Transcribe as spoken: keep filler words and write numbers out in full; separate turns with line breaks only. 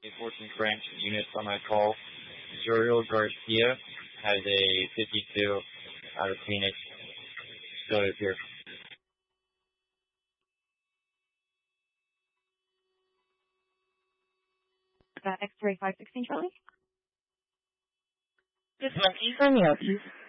fourteen French units on my call. Joriel Garcia has a fifty-two out of Phoenix. Go to here.
Uh, X-ray five sixteen Charlie.
This Monkey from Yorkies.